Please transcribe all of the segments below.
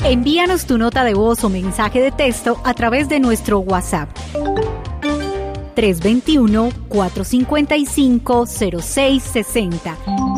Envíanos tu nota de voz o mensaje de texto a través de nuestro WhatsApp 321-455-0660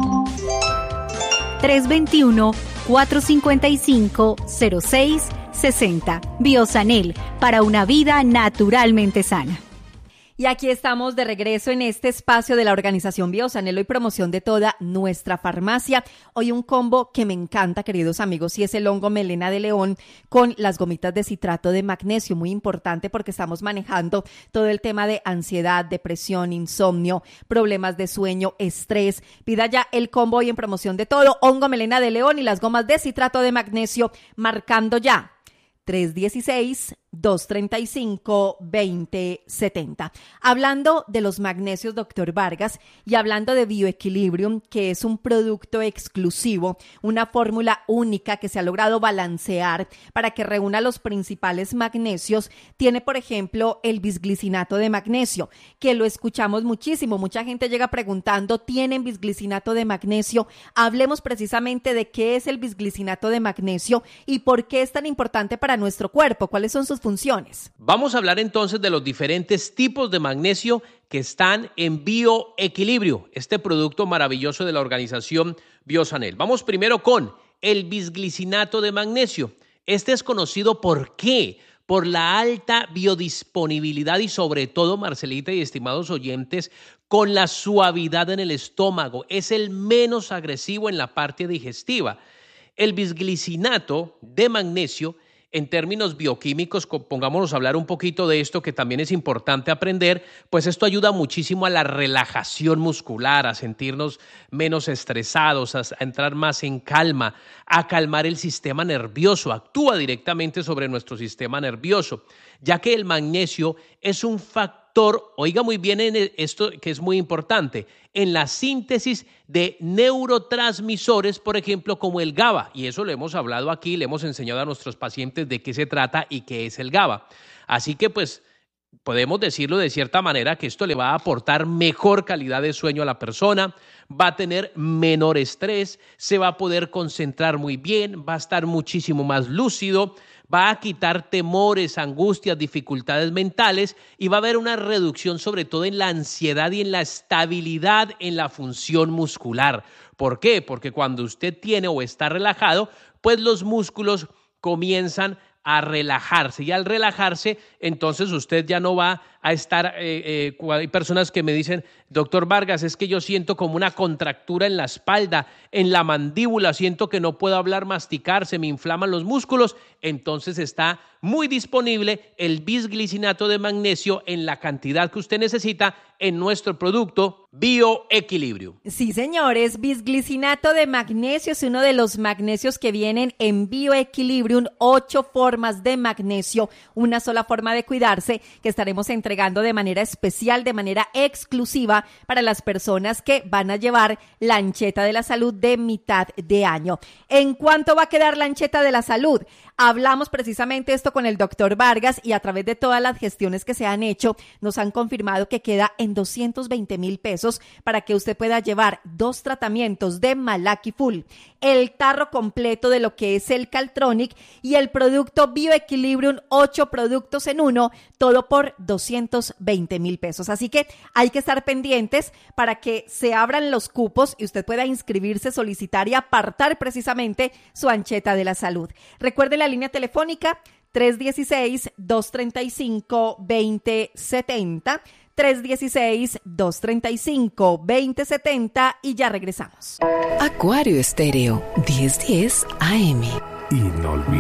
321-455-0660. Biosanel, para una vida naturalmente sana. Y aquí estamos de regreso en este espacio de la organización Biosanelo y promoción de toda nuestra farmacia. Hoy un combo que me encanta, queridos amigos, y es el hongo melena de león con las gomitas de citrato de magnesio. Muy importante porque estamos manejando todo el tema de ansiedad, depresión, insomnio, problemas de sueño, estrés. Pida ya el combo hoy en promoción de todo, hongo melena de león y las gomas de citrato de magnesio, marcando ya 316-235-2070. Hablando de los magnesios, doctor Vargas, y hablando de Bioequilibrium, que es un producto exclusivo, una fórmula única que se ha logrado balancear para que reúna los principales magnesios, tiene, por ejemplo, el bisglicinato de magnesio, que lo escuchamos muchísimo. Mucha gente llega preguntando, ¿tienen bisglicinato de magnesio? Hablemos precisamente de qué es el bisglicinato de magnesio y por qué es tan importante para nuestro cuerpo. ¿Cuáles son sus funciones? Vamos a hablar entonces de los diferentes tipos de magnesio que están en Bioequilibrio, este producto maravilloso de la organización Biosanel. Vamos primero con el bisglicinato de magnesio. Este es conocido ¿por qué? Por la alta biodisponibilidad y sobre todo, Marcelita y estimados oyentes, con la suavidad en el estómago. Es el menos agresivo en la parte digestiva. El bisglicinato de magnesio, en términos bioquímicos, pongámonos a hablar un poquito de esto que también es importante aprender, pues esto ayuda muchísimo a la relajación muscular, a sentirnos menos estresados, a entrar más en calma, a calmar el sistema nervioso, actúa directamente sobre nuestro sistema nervioso, ya que el magnesio es un factor, oiga muy bien en esto que es muy importante, en la síntesis de neurotransmisores, por ejemplo, como el GABA, y eso lo hemos hablado aquí, le hemos enseñado a nuestros pacientes de qué se trata y qué es el GABA. Así que pues podemos decirlo de cierta manera que esto le va a aportar mejor calidad de sueño a la persona, va a tener menor estrés, se va a poder concentrar muy bien, va a estar muchísimo más lúcido, va a quitar temores, angustias, dificultades mentales y va a haber una reducción sobre todo en la ansiedad y en la estabilidad en la función muscular. ¿Por qué? Porque cuando usted tiene o está relajado, pues los músculos comienzan a relajarse y al relajarse, entonces usted ya no va a estar, hay personas que me dicen, doctor Vargas, es que yo siento como una contractura en la espalda, en la mandíbula, siento que no puedo hablar, masticar, se me inflaman los músculos, entonces está muy disponible el bisglicinato de magnesio en la cantidad que usted necesita en nuestro producto Bioequilibrio. Sí, señores, bisglicinato de magnesio es uno de los magnesios que vienen en Bioequilibrium, 8 formas de magnesio, una sola forma de cuidarse que estaremos entregando de manera especial, de manera exclusiva para las personas que van a llevar la ancheta de la salud de mitad de año. ¿En cuánto va a quedar la ancheta de la salud? Hablamos precisamente esto con el doctor Vargas y a través de todas las gestiones que se han hecho nos han confirmado que queda en 220,000 pesos para que usted pueda llevar 2 tratamientos de Malaki Full, el tarro completo de lo que es el Caltronic y el producto Bioequilibrium, 8 productos en uno, todo por 220,000 pesos. Así que hay que estar pendientes para que se abran los cupos y usted pueda inscribirse, solicitar y apartar precisamente su ancheta de la salud. Recuerde la línea telefónica 316-235-2070, 316-235-2070 y ya regresamos. Acuario Estéreo, 1010 AM. Inolvidable.